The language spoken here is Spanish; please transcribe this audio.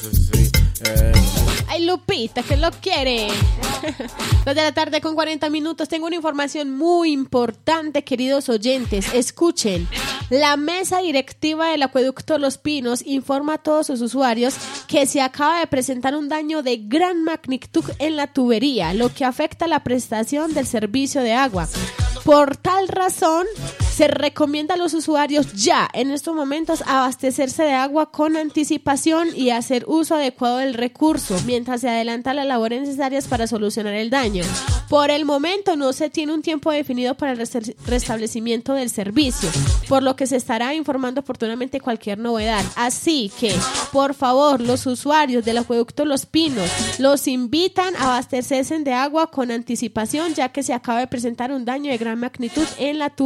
Ay, Lupita, que lo quiere. 2:40 p.m. Tengo una información muy importante, queridos oyentes. Escuchen. La mesa directiva del acueducto Los Pinos informa a todos sus usuarios que se acaba de presentar un daño de gran magnitud en la tubería, lo que afecta la prestación del servicio de agua. Por tal razón, se recomienda a los usuarios ya, en estos momentos, abastecerse de agua con anticipación y hacer uso adecuado del recurso, mientras se adelantan las labores necesarias para solucionar el daño. Por el momento, no se tiene un tiempo definido para el restablecimiento del servicio, por lo que se estará informando oportunamente cualquier novedad. Así que, por favor, los usuarios del acueducto Los Pinos los invitan a abastecerse de agua con anticipación, ya que se acaba de presentar un daño de gran magnitud en la tubería.